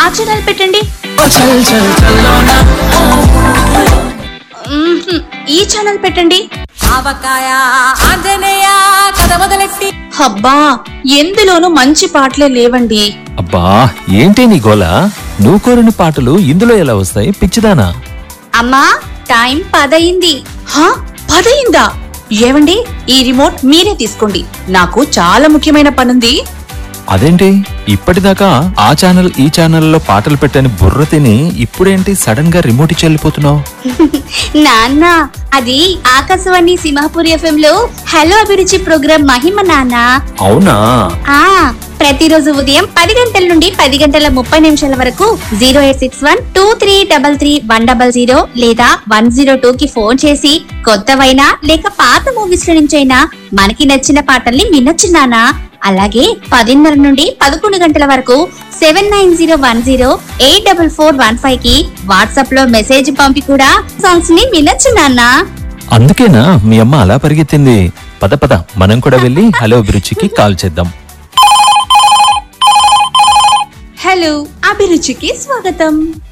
Channel పెట్టండి. ఈ channel పెట్టండి. అబ్బా ఎందులోనూ మంచి పాటలే లేవండి. అబ్బా ఏంటి నీ గోల? నువ్వు కోరిన పాటలు ఇందులో ఎలా వస్తాయి పిచ్చిదానా? అమ్మా టైం 10 అయింది. 10 అయిందా? ఏవండి ఈ రిమోట్ మీరే తీసుకోండి, నాకు చాలా ముఖ్యమైన పనుంది. అదేంటి ఇప్పటిదాకా ఆ ఛానల్ ఈ ఛానల్లో పాటలు పెట్టని బుర్ర తిని ఇప్పుడేంటి సడన్ గా రిమోట్ ఇచ్చి వెళ్ళిపోతున్నావు? నాన్న అది ఆకాశవాణి సింహపురి FM లో హలో అభిరుచి ప్రోగ్రాం మహిమ నాన్న. అవునా? ప్రతిరోజు ఉదయం 10 గంటల నుండి 10:30 వరకు 08612333 లేదా 102 కి ఫోన్ చేసి కొత్తవైనా లేక పాత మూవీస్ నుంచైనా మనకి నచ్చిన పాటల్ని వినొచ్చు నాన్న. అలాగే 10:30 నుండి 11 గంటల వరకు 7901084415 కి వాట్సాప్ లో మెసేజ్ పంపి కూడా సాంగ్స్ ని వినొచ్చు నాన్న. అందుకేనా మీ అమ్మ అలా పరిగెత్తింది? పద పద మనం కూడా వెళ్ళి హలో అభిరుచికి కాల్ చేద్దాం. హలో అభిరుచికి స్వాగతం.